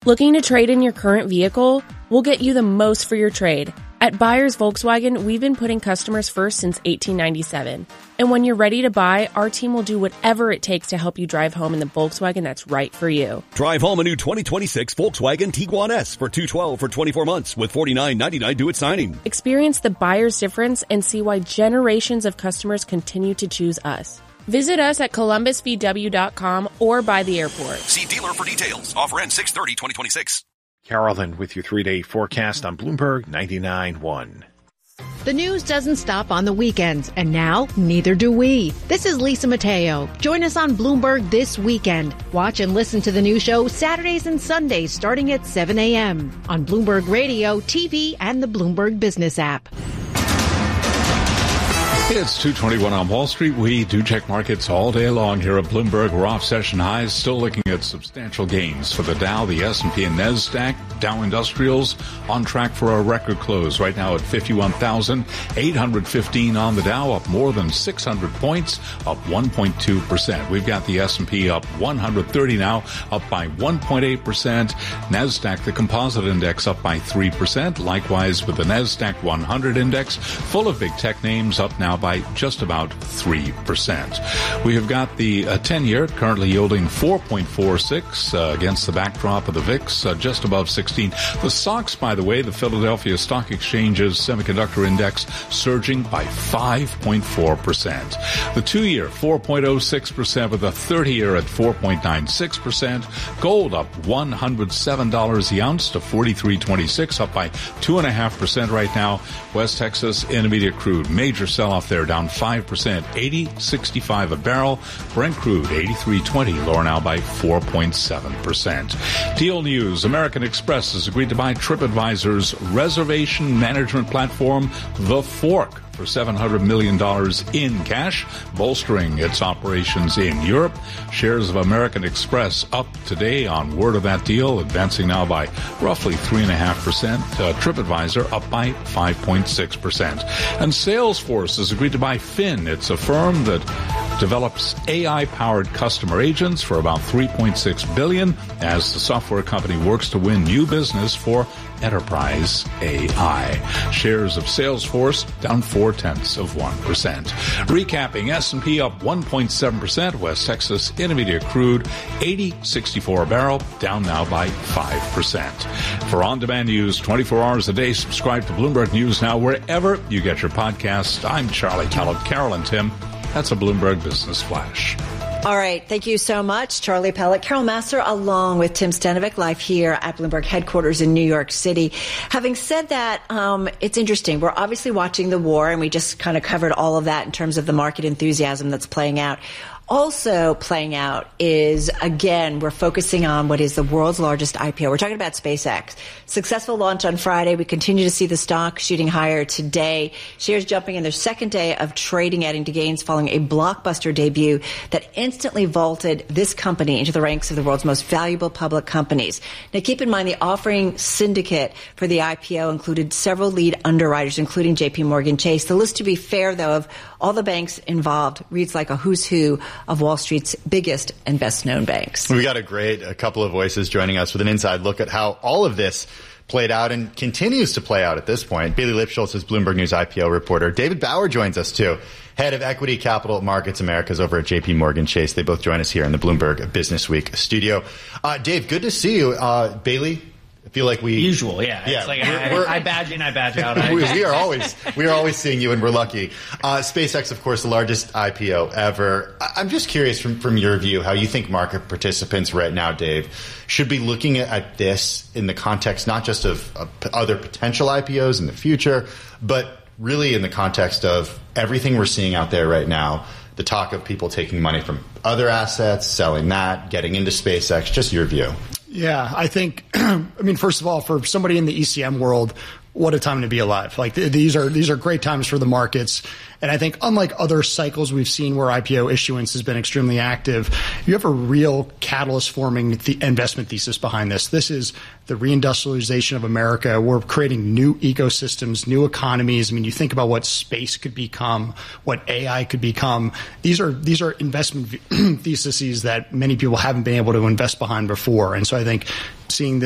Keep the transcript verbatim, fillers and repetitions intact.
Looking to trade in your current vehicle? We'll get you the most for your trade. At Buyers Volkswagen, we've been putting customers first since eighteen ninety-seven. And when you're ready to buy, our team will do whatever it takes to help you drive home in the Volkswagen that's right for you. Drive home a new twenty twenty-six Volkswagen Tiguan S for two hundred twelve dollars for twenty-four months with forty-nine ninety-nine due at signing. Experience the buyer's difference and see why generations of customers continue to choose us. Visit us at columbus v w dot com or by the airport. See dealer for details. Offer ends six thirty twenty twenty-six. Carolyn with your three-day forecast on Bloomberg ninety-nine point one. The news doesn't stop on the weekends, and now neither do we. This is Lisa Mateo. Join us on Bloomberg this weekend. Watch and listen to the new show Saturdays and Sundays starting at seven a.m. on Bloomberg Radio, T V, and the Bloomberg Business app. It's two twenty-one on Wall Street. We do check markets all day long here at Bloomberg. We're off session highs, still looking at substantial gains for the Dow, the S and P, and NASDAQ. Dow Industrials on track for a record close right now at fifty-one thousand eight hundred fifteen on the Dow, up more than six hundred points, up one point two percent. We've got the S and P up one hundred thirty now, up by one point eight percent. NASDAQ, the composite index, up by three percent. Likewise with the NASDAQ one hundred index, full of big tech names, up now by just about three percent. We have got the uh, ten-year currently yielding four point four six uh, against the backdrop of the V I X, uh, just above sixteen. The S O X, by the way, the Philadelphia Stock Exchange's semiconductor index, surging by five point four percent. The two-year, four point oh six percent, with the thirty-year at four point nine six percent. Gold up one hundred seven dollars the ounce to forty-three twenty-six, up by two point five percent right now. West Texas Intermediate crude, major sell-off there, down five percent, eighty sixty-five a barrel. Brent crude, eighty-three twenty, lower now by four point seven percent. Deal news, American Express has agreed to buy TripAdvisor's reservation management platform, The Fork, for seven hundred million dollars in cash, bolstering its operations in Europe. Shares of American Express up today on word of that deal, advancing now by roughly three point five percent. Uh, TripAdvisor up by five point six percent. And Salesforce has agreed to buy Fin. It's a firm that develops A I-powered customer agents for about three point six billion dollars as the software company works to win new business for enterprise A I. Shares of Salesforce down four-tenths of one percent. Recapping, S and P up one point seven percent. West Texas Intermediate crude, eighty sixty-four a barrel, down now by five percent. For on-demand news twenty-four hours a day, subscribe to Bloomberg News Now wherever you get your podcasts. I'm Charlie Kellogg. Carol and Tim, that's a Bloomberg Business Flash. All right. Thank you so much, Charlie Pellet. Carol Massar, along with Tim Stanovic, live here at Bloomberg headquarters in New York City. Having said that, um, it's interesting. We're obviously watching the war, and we just kind of covered all of that in terms of the market enthusiasm that's playing out. Also playing out is, again, we're focusing on what is the world's largest I P O. We're talking about SpaceX. Successful launch on Friday. We continue to see the stock shooting higher today. Shares jumping in their second day of trading, adding to gains following a blockbuster debut that instantly vaulted this company into the ranks of the world's most valuable public companies. Now, keep in mind the offering syndicate for the I P O included several lead underwriters, including J P Morgan Chase. The list, to be fair, though, of all the banks involved reads like a who's who of Wall Street's biggest and best-known banks. We got a great a couple of voices joining us with an inside look at how all of this played out and continues to play out at this point. Bailey Lipschultz is Bloomberg News I P O reporter. David Bauer joins us, too, head of Equity Capital Markets Americas over at J P Morgan Chase. They both join us here in the Bloomberg Business Week studio. Uh, Dave, good to see you. Uh, Bailey, I feel like we usual, yeah. yeah it's like I, I badge in, I badge out. we, we are always we are always seeing you, and we're lucky. Uh, SpaceX, of course, the largest I P O ever. I'm just curious, from from your view, how you think market participants right now, Dave, should be looking at this in the context not just of, of other potential I P Os in the future, but really in the context of everything we're seeing out there right now. The talk of people taking money from other assets, selling that, getting into SpaceX. Just your view. Yeah, I think, I mean, first of all, for somebody in the E C M world, what a time to be alive. Like th- these are these are great times for the markets. And I think unlike other cycles we've seen where I P O issuance has been extremely active, you have a real catalyst forming the investment thesis behind this. This is the reindustrialization of America. We're creating new ecosystems, new economies. I mean, you think about what space could become, what A I could become. These are these are investment theses that many people haven't been able to invest behind before. And so I think seeing